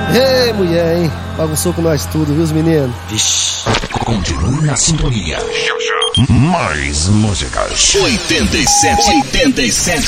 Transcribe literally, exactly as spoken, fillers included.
Ei, mulher, hein? Bagunçou com nós tudo, viu, os meninos? Vixe. Continue na sintonia. Mais músicas. oitenta e sete, oitenta e sete.